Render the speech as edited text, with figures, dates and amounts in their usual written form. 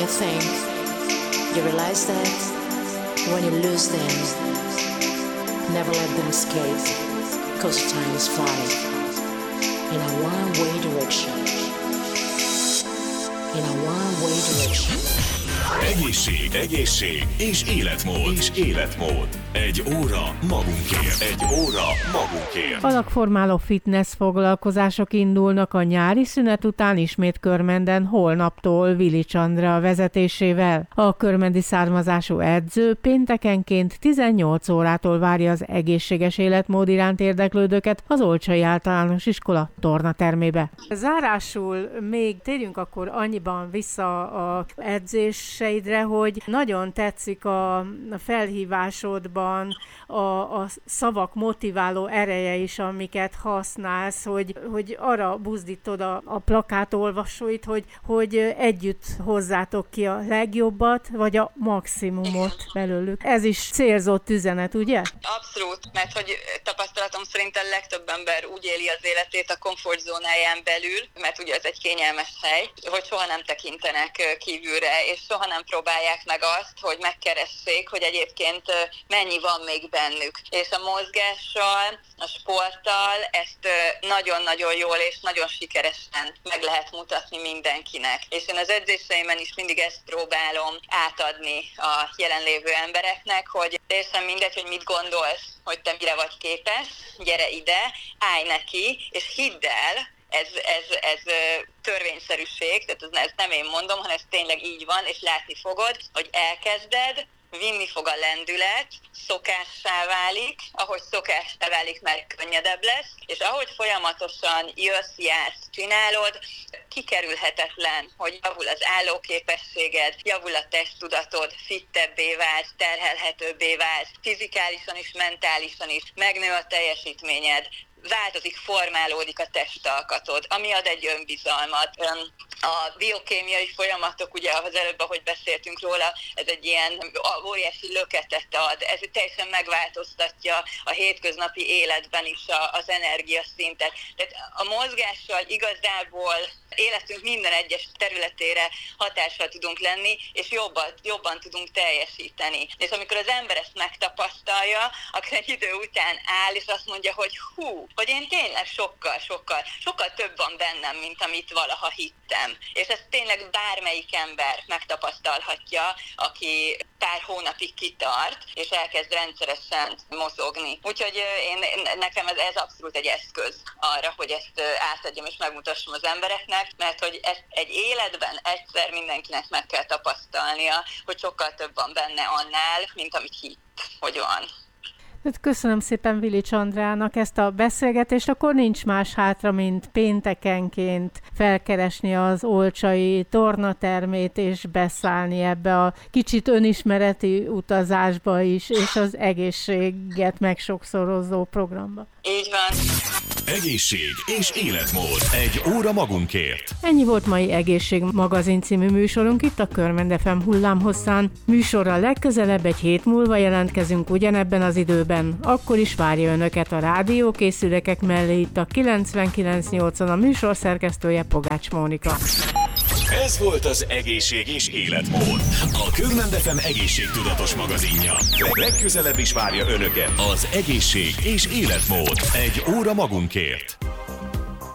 I think you realize that when you lose them, never let them escape, cause time is flying in a one-way direction. In a one-way direction. Egészség és életmód. Egy óra magunkért. Alakformáló fitness foglalkozások indulnak a nyári szünet után ismét Körmenden holnaptól Vilics Andrea vezetésével. A körmendi származású edző péntekenként 18 órától várja az egészséges életmód iránt érdeklődőket az Olcsai Általános Iskola tornatermébe. Zárásul még térjünk akkor annyiban vissza az edzéseidre, hogy nagyon tetszik a felhívásodban a szavak motiváló ereje is, amiket használsz, hogy arra buzdítod a plakátolvasóit, hogy együtt hozzátok ki a legjobbat, vagy a maximumot belőlük. Ez is célzott üzenet, ugye? Abszolút, mert hogy tapasztalatom szerint a legtöbb ember úgy éli az életét a komfortzónáján belül, mert ugye ez egy kényelmes hely, hogy soha nem tekintenek kívülre, és soha nem próbálják meg azt, hogy megkeressék, hogy egyébként mennyi van még bennük. És a mozgással, a sporttal ezt nagyon-nagyon jól és nagyon sikeresen meg lehet mutatni mindenkinek. És én az edzéseimen is mindig ezt próbálom átadni a jelenlévő embereknek, hogy teljesen mindegy, hogy mit gondolsz, hogy te mire vagy képes, gyere ide, állj neki, és hidd el, ez törvényszerűség, tehát ezt nem én mondom, hanem ez tényleg így van, és látni fogod, hogy elkezded, vinni fog a lendület, szokássá válik, ahogy szokássá válik, mert könnyedebb lesz, és ahogy folyamatosan jössz, jársz, csinálod, kikerülhetetlen, hogy javul az állóképességed, javul a testtudatod, fittebbé válsz, terhelhetőbbé válsz, fizikálisan és mentálisan is, megnő a teljesítményed, változik, formálódik a testalkatod, ami ad egy önbizalmat. A biokémiai folyamatok, ugye az előbb, ahogy beszéltünk róla, ez egy ilyen óriási löketet ad, ez teljesen megváltoztatja a hétköznapi életben is az energiaszintet. Tehát a mozgással igazából életünk minden egyes területére hatással tudunk lenni, és jobban tudunk teljesíteni. És amikor az ember ezt megtapasztalja, akkor egy idő után áll, és azt mondja, hogy hogy én tényleg sokkal több van bennem, mint amit valaha hittem. És ezt tényleg bármelyik ember megtapasztalhatja, aki pár hónapig kitart, és elkezd rendszeresen mozogni. Úgyhogy nekem ez abszolút egy eszköz arra, hogy ezt átadjam és megmutassam az embereknek, mert hogy ezt egy életben egyszer mindenkinek meg kell tapasztalnia, hogy sokkal több van benne annál, mint amit hitt, hogy van. Köszönöm szépen Vilics Andreának ezt a beszélgetést, akkor nincs más hátra, mint péntekenként felkeresni az Olcsai tornatermét, és beszállni ebbe a kicsit önismereti utazásba is, és az egészséget megsokszorozó programba. Így van. Egészség és életmód. Egy óra magunkért. Ennyi volt mai Egészségmagazin című műsorunk itt a Körmend FM hullámhosszán. Műsorral legközelebb egy hét múlva jelentkezünk ugyanebben az időben. Akkor is várja Önöket a rádiókészülékek mellé itt a 99.8-on a műsor szerkesztője Pogács Mónika. Ez volt az Egészség és életmód. A Körmend FM egészségtudatos magazinja. Legközelebb is várja Önöket az Egészség és életmód. Egy óra magunkért.